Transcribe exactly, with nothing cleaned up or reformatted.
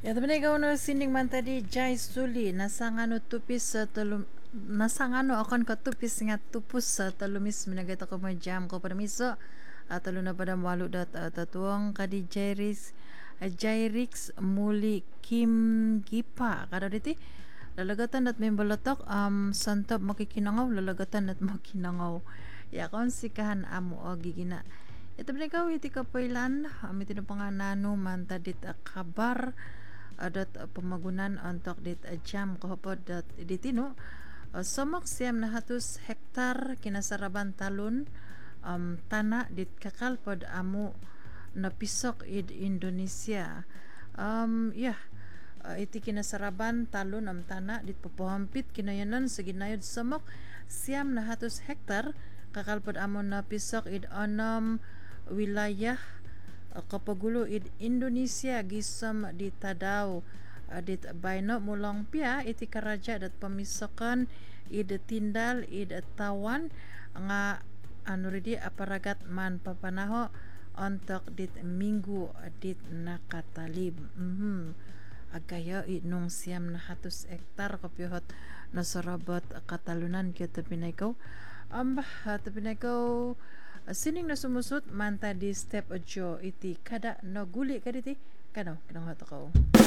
Ya temen ikaw no sining man tadi jay suli nasangano tupis sa tulum nasangano akon katupis nga tupus sa talumis minagata ko jam ko permiso at talo na pada malu dat uh, tatuang kadi Jairix uh, Jairix muli Kim Gipa kada diti lalagatan at may balatok um santap makikinangaw lalagatan at makinangaw ya kon sikahan amo o gigina ito ba ikaw iti kapailan amit na panganano man tadit uh, kabar adat uh, pamagunan antok dit uh, jam kahapod dat ditino uh, somok siyam na hatus hektar kinasaraban talon um, tana dit kakalpod amo napisok id Indonesia um yeah uh, iti kinasaraban talon am tana dit papahampit kinayanan sa ginayod somok siyam na hatus hektar kakalpod amo napisok id anam wilayah kapagulo id Indonesia gisam di Tadau uh, dit bayno mulang pia iti karaja dat pamisokan id tindal id tawan nga anu ridi aparagat man papanaho ontok dit minggu dit nakatalib mhm agaya nung siyam na hatos hektar kapihot nasarabot katalunan kaya tapinay ko amba tapinay ko sining na sumusot manta di step ojo iti kada no guli kaditi kano kinang hato ko